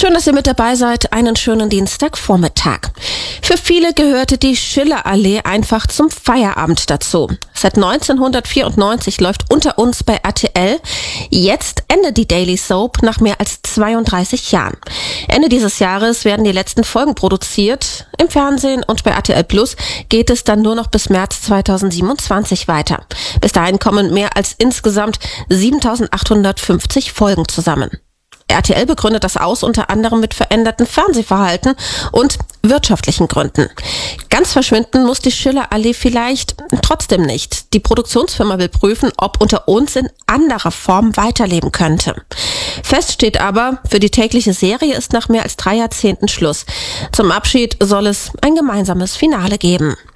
Schön, dass ihr mit dabei seid. Einen schönen Dienstagvormittag. Für viele gehörte die Schillerallee einfach zum Feierabend dazu. Seit 1994 läuft Unter uns bei RTL. Jetzt endet die Daily Soap nach mehr als 32 Jahren. Ende dieses Jahres werden die letzten Folgen produziert. Im Fernsehen und bei RTL Plus geht es dann nur noch bis März 2027 weiter. Bis dahin kommen mehr als insgesamt 7.850 Folgen zusammen. RTL begründet das aus unter anderem mit verändertem Fernsehverhalten und wirtschaftlichen Gründen. Ganz verschwinden muss die Schillerallee vielleicht trotzdem nicht. Die Produktionsfirma will prüfen, ob Unter uns in anderer Form weiterleben könnte. Fest steht aber, für die tägliche Serie ist nach mehr als 3 Jahrzehnten Schluss. Zum Abschied soll es ein gemeinsames Finale geben.